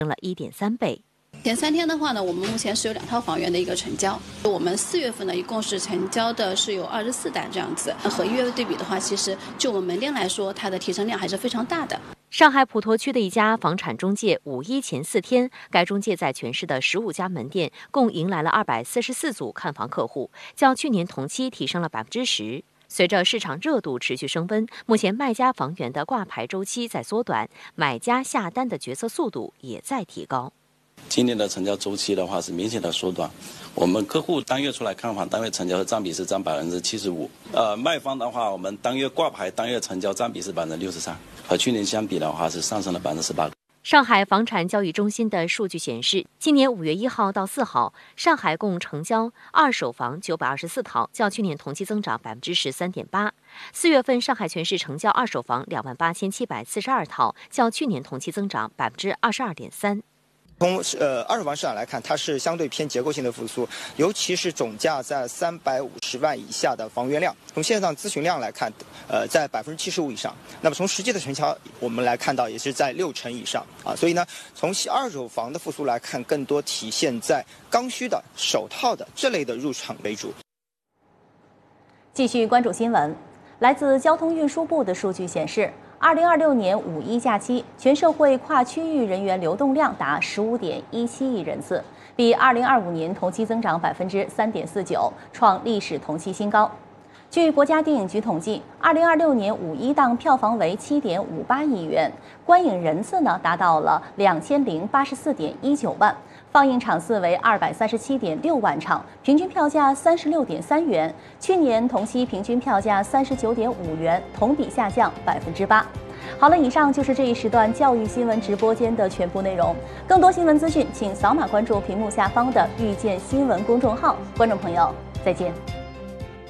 了1.3倍。 前3天的话呢，我们目前是有2套房源的一个成交。我们4月份呢，一共是成交的是有24单这样子。和1月对比的话，其实就我们门店来说，它的提升量还是非常大的。 上海普陀区的一家房产中介5一前4天，该中介在全市的15家门店共迎来了244组看房客户，较去年同期提升了10%。随着市场热度持续升温，目前卖家房源的挂牌周期在缩短，买家下单的决策速度也在提高。 今年的成交周期的话是明显的缩短，我们客户当月出来看房，单月成交的占比是占75%。卖方的话，我们当月挂牌、当月成交占比是63%，和去年相比的话是上升了18%。 上海房产交易中心的数据显示，今年5月1号到4号，上海共成交二手房924套，较去年同期增长13.8%。4月份，上海全市成交二手房28742套，较去年同期增长22.3%。 从二手房市场来看，它是相对偏结构性的复苏，尤其是总价在350万以下的房源量，从线上咨询量来看，在75%以上。那么从实际的成交，我们来看到也是在60%以上啊。所以呢，从二手房的复苏来看，更多体现在刚需的、首套的这类的入场为主。 继续关注新闻，来自交通运输部的数据显示，2026年5一假期，全社会跨区域人员流动量达15.17亿人次，比2025年同期增长3.49%，创历史同期新高。据国家电影局统计，2026年5一档票房为7.58亿元，观影人次呢达到了2084.19万，放映场次为237.6万场，平均票价36.3元，去年同期平均票价39.5元，同比下降8%。好了，以上就是这一时段教育新闻直播间的全部内容。更多新闻资讯，请扫码关注屏幕下方的遇见新闻公众号。观众朋友，再见。